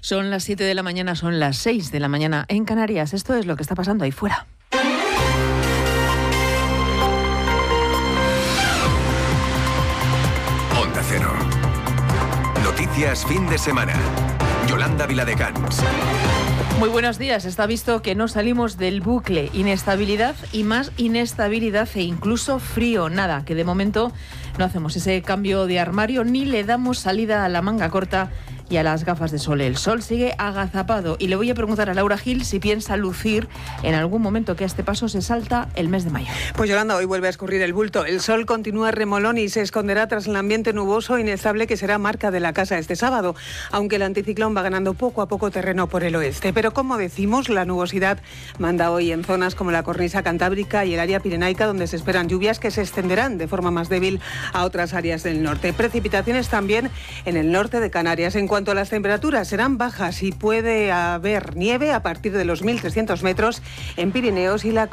Son las 7 de la mañana, son las 6 de la mañana en Canarias. Esto es lo que está pasando ahí fuera. Onda Cero. Noticias fin de semana. Yolanda Viladecans. Muy buenos días. Está visto que no salimos del bucle. Inestabilidad y más inestabilidad e incluso frío. Nada, que de momento no hacemos ese cambio de armario ni le damos salida a la manga corta y a las gafas de sol. El sol sigue agazapado y le voy a preguntar a Laura Gil si piensa lucir en algún momento que a este paso se salta el mes de mayo. Pues Yolanda, hoy vuelve a escurrir el bulto. El sol continúa remolón y se esconderá tras el ambiente nuboso e inestable que será marca de la casa este sábado, aunque el anticiclón va ganando poco a poco terreno por el oeste. Pero como decimos, la nubosidad manda hoy en zonas como la cornisa cantábrica y el área pirenaica, donde se esperan lluvias que se extenderán de forma más débil a otras áreas del norte. Precipitaciones también en el norte de Canarias. En cuanto a las temperaturas, serán bajas y puede haber nieve a partir de los 1.300 metros en Pirineos y la